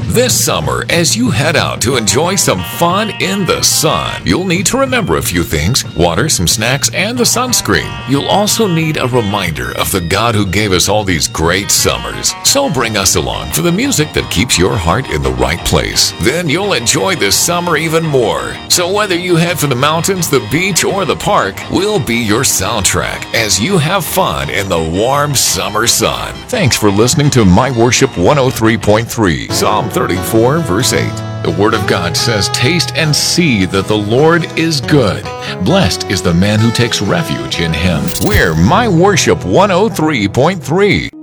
This summer, as you head out to enjoy some fun in the sun, you'll need to remember a few things: water, some snacks, and the sunscreen. You'll also need a reminder of the God who gave us all these great summers. So bring us along for the music that keeps your heart in the right place. Then you'll enjoy this summer even more. So whether you head for the mountains, the beach, or the park, we'll be your soundtrack as you have fun in the warm summer sun. Thanks for listening to My Worship 103.3, Psalm 34, verse 8. The Word of God says, "Taste and see that the Lord is good. Blessed is the man who takes refuge in Him." We're My Worship 103.3.